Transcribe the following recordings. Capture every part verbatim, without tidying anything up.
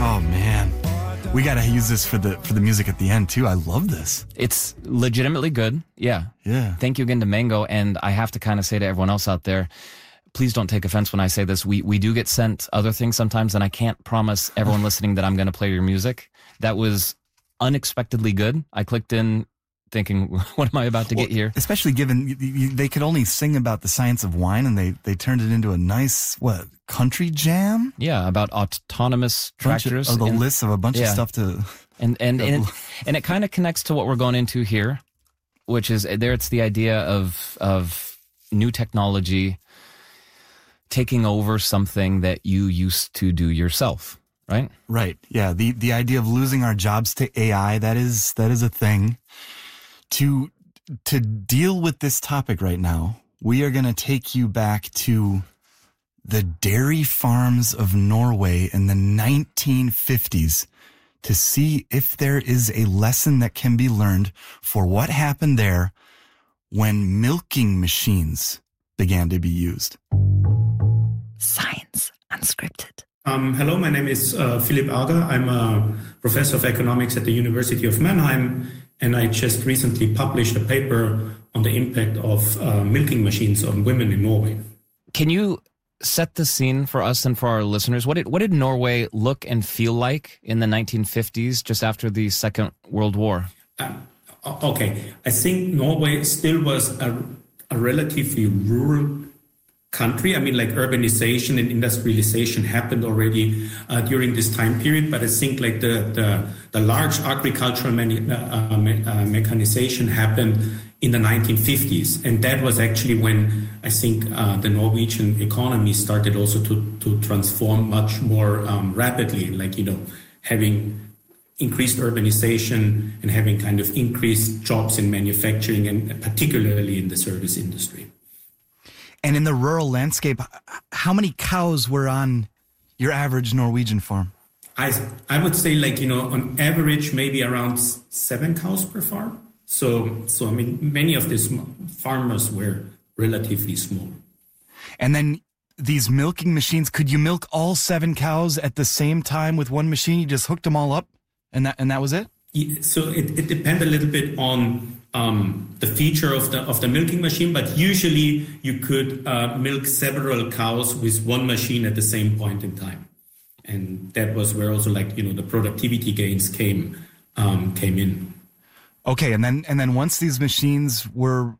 Oh, man. We got to use this for the for the music at the end, too. I love this. It's legitimately good. Yeah. Yeah. Thank you again to Mango. And I have to kind of say to everyone else out there, please don't take offense when I say this. We we do get sent other things sometimes, and I can't promise everyone listening that I'm going to play your music. That was unexpectedly good. I clicked in thinking, what am I about to well, get here? Especially given you, you, they could only sing about the science of wine, and they, they turned it into a nice, what, country jam? Yeah, about autonomous tractors. Of, of the and, list of a bunch yeah. of stuff to... And and, and, it, and it kind of connects to what we're going into here, which is, there it's the idea of of new technology taking over something that you used to do yourself, right? Right, yeah. The, the idea of losing our jobs to A I, that is that is a thing. To to deal with this topic right now, we are going to take you back to the dairy farms of Norway in the nineteen fifties to see if there is a lesson that can be learned for what happened there when milking machines began to be used. Science Unscripted. Um, hello, my name is uh, Philipp Arger. I'm a professor of economics at the University of Mannheim. And I just recently published a paper on the impact of uh, milking machines on women in Norway. Can you set the scene for us and for our listeners? What did what did Norway look and feel like in the nineteen fifties, just after the Second World War? Uh, okay, I think Norway still was a, a relatively rural country. I mean, like urbanization and industrialization happened already uh, during this time period, but I think like the the, the large agricultural mani- uh, me- uh, mechanization happened in the nineteen fifties, and that was actually when I think uh, the Norwegian economy started also to to transform much more um, rapidly, like, you know, having increased urbanization and having kind of increased jobs in manufacturing and particularly in the service industry. And in the rural landscape, how many cows were on your average Norwegian farm? I I would say, like, you know, on average, maybe around seven cows per farm. So, so I mean, many of these farmers were relatively small. And then these milking machines, could you milk all seven cows at the same time with one machine? You just hooked them all up and that and that was it? So it, it depends a little bit on um, the feature of the of the milking machine, but usually you could uh, milk several cows with one machine at the same point in time, and that was where also, like, you know, the productivity gains came um, came in. Okay, and then and then once these machines were,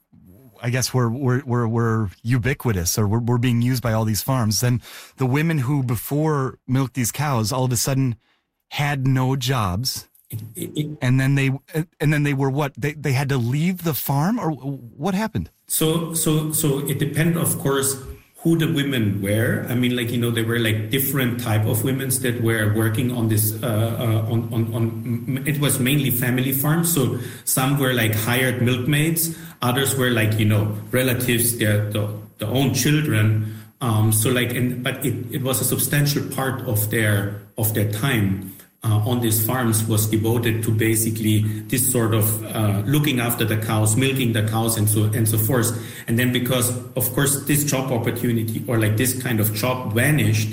I guess, were were were, were ubiquitous or were, were being used by all these farms, then the women who before milked these cows all of a sudden had no jobs. It, it, and then they and then they were what they they had to leave the farm, or what happened? So so so it depended, of course, who the women were. I mean, like, you know, there were like different type of women that were working on this. Uh, uh, on, on on it was mainly family farms. So some were like hired milkmaids. Others were like, you know, relatives, their the, the own children. Um, so like, and but it, it was a substantial part of their of their time. Uh, on these farms was devoted to basically this sort of uh, looking after the cows, milking the cows, and so and so forth. And then, because of course this job opportunity or like this kind of job vanished,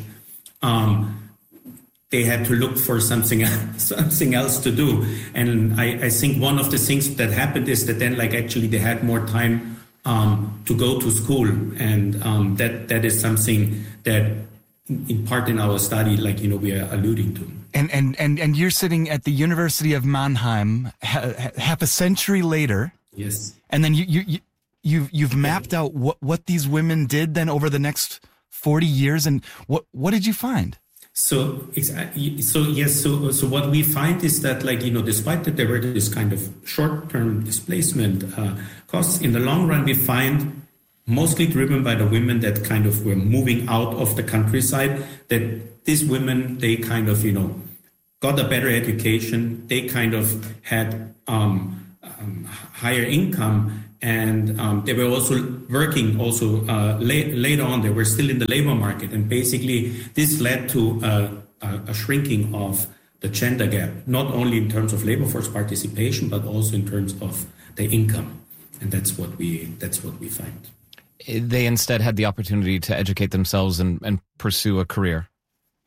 um, they had to look for something else, something else to do. And I, I think one of the things that happened is that then, like, actually they had more time um, to go to school, and um, that that is something that in part in our study, like, you know, we are alluding to. And and and and you're sitting at the University of Mannheim ha, half a century later. Yes. And then you you, you you've you've mapped out what, what these women did then over the next forty years, and what what did you find? So so yes, so so what we find is that, like, you know, despite that there were this kind of short-term displacement uh, costs, in the long run we find, mostly driven by the women that kind of were moving out of the countryside, that these women, they kind of, you know, got a better education, they kind of had um, um, higher income, and um, they were also working also uh, la- later on, they were still in the labor market, and basically this led to uh, a, a shrinking of the gender gap, not only in terms of labor force participation, but also in terms of the income, and that's what we that's what we find. They instead had the opportunity to educate themselves and, and pursue a career.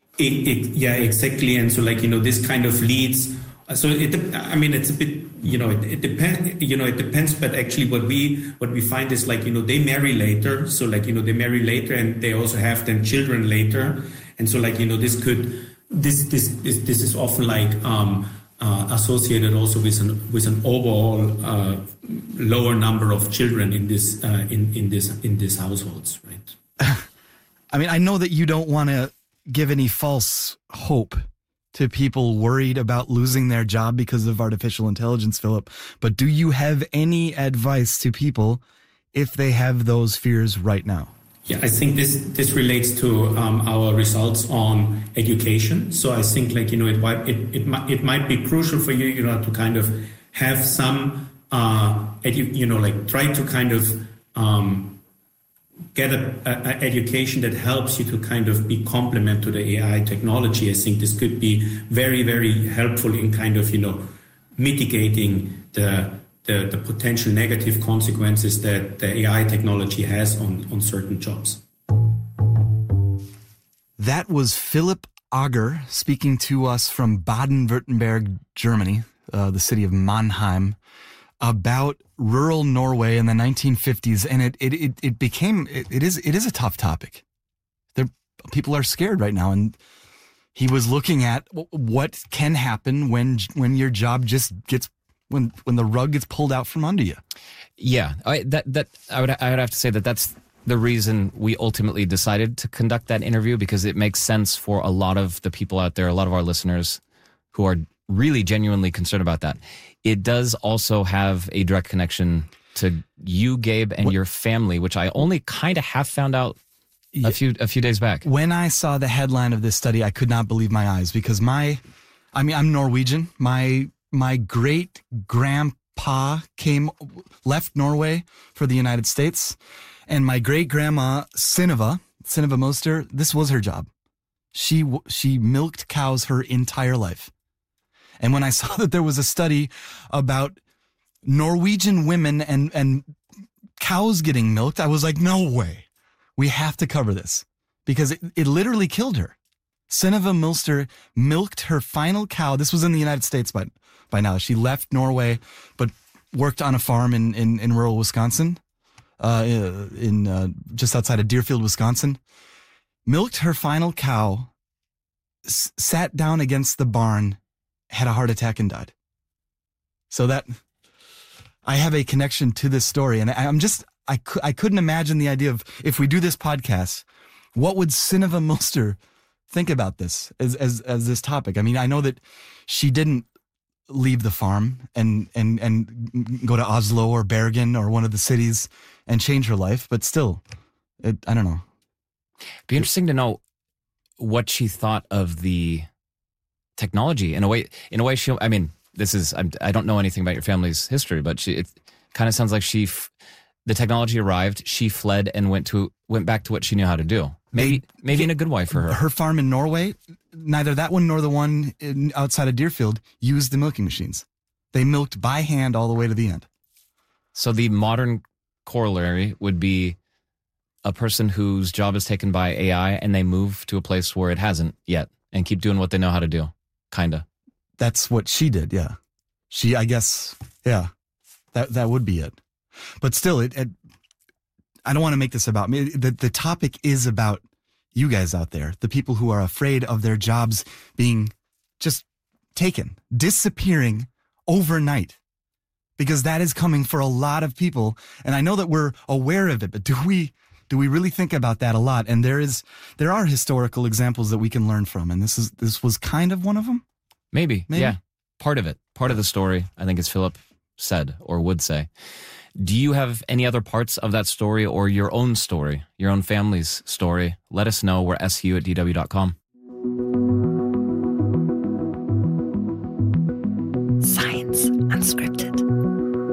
It, it, yeah, exactly. And so, like, you know, this kind of leads. So it, I mean, it's a bit, you know, it, it depends, you know, it depends. But actually what we, what we find is, like, you know, they marry later. So, like, you know, they marry later and they also have then children later. And so, like, you know, this could, this, this, this, this is often like, um, uh, associated also with an, with an overall, uh, lower number of children in this, uh, in, in this, in these households, right? I mean, I know that you don't want to give any false hope to people worried about losing their job because of artificial intelligence, Philip, but do you have any advice to people if they have those fears right now? Yeah, I think this this relates to um, our results on education. So I think, like, you know, it might it it might, it might be crucial for you, you know, to kind of have some, uh, edu- you know, like try to kind of um, get a, a education that helps you to kind of be complement to the A I technology. I think this could be very, very helpful in kind of, you know, mitigating the the, the potential negative consequences that the A I technology has on, on certain jobs. That was Philip Auger speaking to us from Baden-Württemberg, Germany, uh, the city of Mannheim, about rural Norway in the nineteen fifties, and it it it, it became it, it is it is a tough topic. There, people are scared right now, and he was looking at what can happen when when your job just gets when when the rug gets pulled out from under you. Yeah, I, that that I would I would have to say that that's the reason we ultimately decided to conduct that interview, because it makes sense for a lot of the people out there, a lot of our listeners who are really genuinely concerned about that. It does also have a direct connection to you, Gabe, and what? your family, which I only kind of have found out a few a few days back. When I saw the headline of this study, I could not believe my eyes, because my, I mean, I'm Norwegian. My my great grandpa came left Norway for the United States, and my great grandma Synnøve Synnøve Moster, this was her job. She she milked cows her entire life. And when I saw that there was a study about Norwegian women and, and cows getting milked, I was like, no way. We have to cover this, because it, it literally killed her. Synnøve Moster milked her final cow. This was in the United States by, by now. She left Norway, but worked on a farm in, in, in rural Wisconsin, uh, in uh, just outside of Deerfield, Wisconsin. Milked her final cow, s- sat down against the barn, had a heart attack and died. So that, I have a connection to this story, and I, I'm just, I, cu- I couldn't imagine the idea of, if we do this podcast, what would Synnøve Moster think about this as, as, as this topic? I mean, I know that she didn't leave the farm and, and, and go to Oslo or Bergen or one of the cities and change her life, but still, it, I don't know. Be interesting to know what she thought of the technology. In a way, in a way, she. I mean, this is. I'm, I don't know anything about your family's history, but she. It kind of sounds like she. F- the technology arrived. She fled and went to went back to what she knew how to do. Maybe, maybe in a good way for her. Her farm in Norway, neither that one nor the one in, outside of Deerfield, used the milking machines. They milked by hand all the way to the end. So the modern corollary would be a person whose job is taken by A I and they move to a place where it hasn't yet and keep doing what they know how to do. Kinda. That's what she did, yeah. She, I guess, yeah, that that would be it. But still, it, it I don't want to make this about me. The, the topic is about you guys out there, the people who are afraid of their jobs being just taken, disappearing overnight, because that is coming for a lot of people. And I know that we're aware of it, but do we do we really think about that a lot? And there is there are historical examples that we can learn from, and this is this was kind of one of them. Maybe, Maybe. yeah, part of it, part of the story. I think, as Philip said or would say. Do you have any other parts of that story or your own story, your own family's story? Let us know. We're S U at D W dot com. Science Unscripted.